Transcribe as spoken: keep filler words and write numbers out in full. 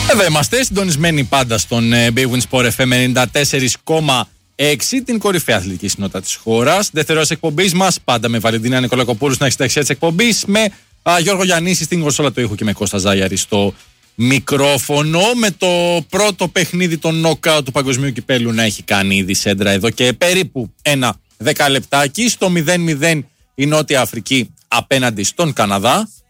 Εδώ είμαστε συντονισμένοι πάντα στον Big Win Sport εφ εμ ενενήντα τέσσερα κόμμα έξι, την κορυφαία αθλητική συνότητα της χώρας. Δεύτερος εκπομπής μας, πάντα με Βαλεντίνα Νικολακοπούλου να έχει δεξιά της εκπομπής, με α, Γιώργο Γιαννίση στην κονσόλα του ήχου και με Κώστα Ζάγιαρη στο μικρόφωνο. Με το πρώτο παιχνίδι των νοκάουτ του Παγκοσμίου Κυπέλου να έχει κάνει ήδη σέντρα εδώ και περίπου ένα δεκαλεπτάκι. Στο μηδέν μηδέν η Νότια Αφρική απέναντι στον Καναδά.